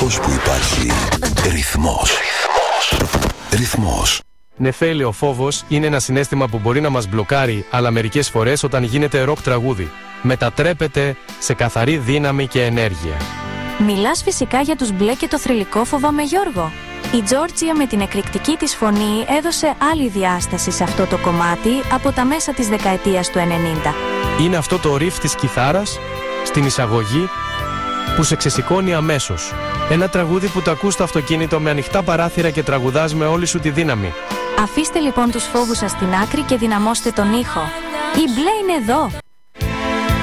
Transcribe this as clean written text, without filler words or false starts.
τόπος που υπάρχει ρυθμός. Ρυθμός. Νεφέλη, ο φόβος είναι ένα συναίσθημα που μπορεί να μας μπλοκάρει, αλλά μερικές φορές όταν γίνεται ροκ τραγούδι, μετατρέπεται σε καθαρή δύναμη και ενέργεια. Μιλάς φυσικά για τους μπλε και το θρυλικό Φοβάμαι Γιώργο. Η Τζόρτζια με την εκρηκτική της φωνή έδωσε άλλη διάσταση σε αυτό το κομμάτι από τα μέσα της δεκαετίας του 90. Είναι αυτό το ριφ της κιθάρας στην εισαγωγή που σε ξεσηκώνει αμέσως. Ένα τραγούδι που το ακούς στο αυτοκίνητο με ανοιχτά παράθυρα και τραγουδάς με όλη σου τη δύναμη. Αφήστε λοιπόν τους φόβους σας στην άκρη και δυναμώστε τον ήχο. Η μπλε είναι εδώ!